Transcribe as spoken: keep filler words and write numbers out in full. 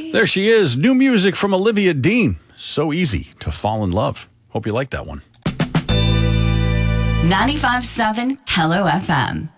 There she is. New music from Olivia Dean. So easy to fall in love. Hope you like that one. ninety-five point seven Hello F M.